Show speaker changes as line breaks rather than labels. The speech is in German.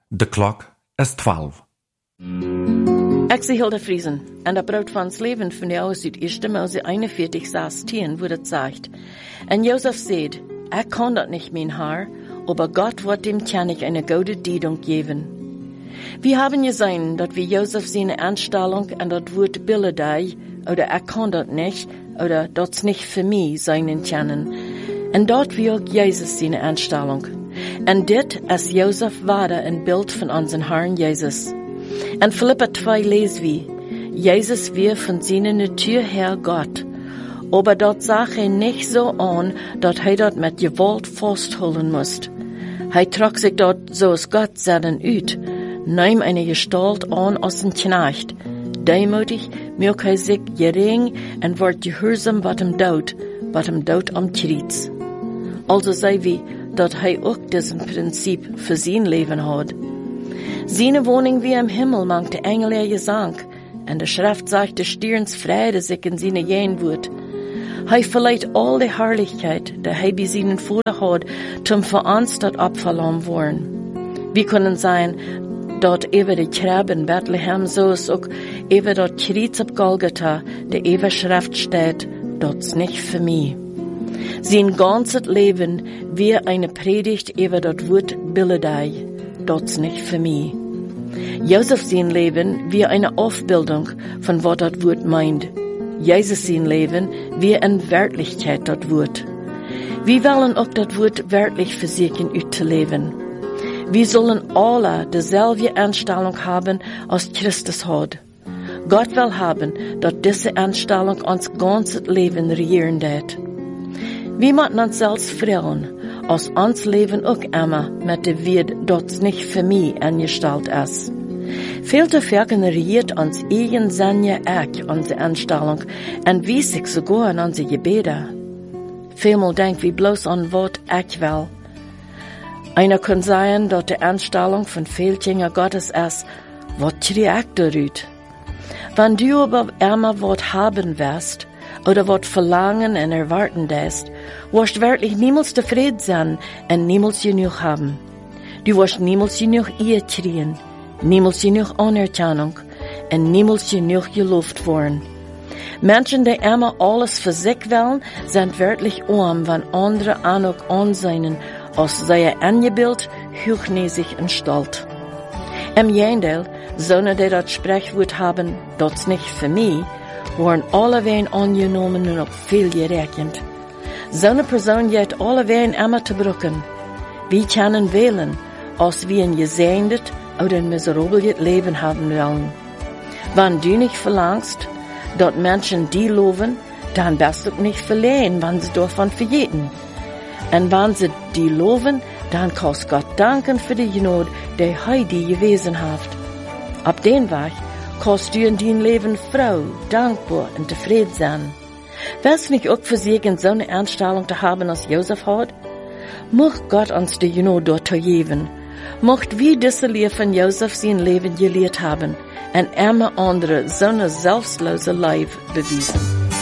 De klok is 12.
Ik zie Hilde Friesen, en dat brood van het leven van jou is uit 1. Mose 41, 16, wo het zegt. En Josef zei, ik kan dat nicht, mein Herr, aber Gott wird dem König eine gute Diedung geben. Wir haben gesehen, dass wir Josef seine Anstellung an das Wort Billedei, oder ich kann das nicht, oder das nicht für mich sein können. Und dort wie auch Jesus seine Anstellung. Und dit ist Josef war ein Bild von unseren Herrn Jesus. In Philippa 2 lesen wir, Jesus wir von seiner Natur her Gott. Aber dort sah er nicht so an, dass er dort mit Gewalt festholen musste. Er trug sich dort so als Gott selten uit, nahm eine Gestalt an als ein Knecht. Demutig machte er sich gering und wurde gehorsam wat hem dood am Kreuz. Also sei wie, dass er auch diesen Prinzip für sein Leben hat. Seine Wohnung wie im Himmel mangt der Engel ihr Gesang, und der Schrift sagt, der Stirns Freude sich in seine Jenwut. Er verleiht all die Herrlichkeit, der er bei seinen Vater hat, zum für uns dort abverlangt worden. Wir können sein, dort über die Krab in Bethlehem, so ist auch über dort Kreuz auf Golgatha, der über Schrift steht, dort's nicht für mich. Sein ganzes Leben wie eine Predigt über das Wort Billedei, dort's nicht für mich. Josef sein Leben wie eine Aufbildung von was das Wort meint. Jesus sein Leben wie in Wörtlichkeit das Wort. Wir wollen auch das Wort wörtlich versuchen auszuleben. Wir sollen alle dieselbe Einstellung haben, als Christus hat. Gott will haben, dass diese Einstellung uns ganzes Leben regieren wird. Wir müssen uns selbst fragen, als uns Leben auch immer mit dem Wort, das nicht für mich angestellt ist. Viel zu viel generiert uns eigen Sinne auch unsere Einstellung und wie sich sogar an unsere Gebete. Vielmal denken wir bloß an Wort ich will. Einer kann sagen, dass die Einstellung von vielen Gottes ist, was krieg ich daraus? Wenn du aber immer was haben wirst, oder was verlangen und erwarten lässt, wirst du wirklich niemals zufrieden sein und niemals genug haben. Du wirst niemals genug Ehe kriegen, niemals genug Anerkennung und niemals genug gelobt werden. Menschen, die immer alles für sich wollen, sind wirklich arm, wenn andere auch ansehen, als sei angebildet, hochnäsig und stolz. Im Gegenteil, sollen die das Sprichwort haben, das nicht für mich, waren alle wen angenommen und auch viel gerechnet. So eine Person geht alle wen immer zu brücken. Wir können wählen, als wir ein gesegntes oder ein miserables Leben haben wollen. Wenn du nicht verlangst, dass Menschen die loben, dann bist du nicht verlehen, wenn sie davon vergeten. Und wenn sie die loben, dann kannst Gott danken für die Gnade, die er dir gewesen hat. Ab den Weg kannst du in dein Leben froh, dankbar und zufrieden sein. Wär's nicht auch versuchen, so eine Einstellung zu haben, als Josef hat? Möcht Gott uns die Gnade dort geben. Möcht wir diese Lehre von Josef sein Leben gelehrt haben und immer andere so eine selbstlose Leib bewiesen.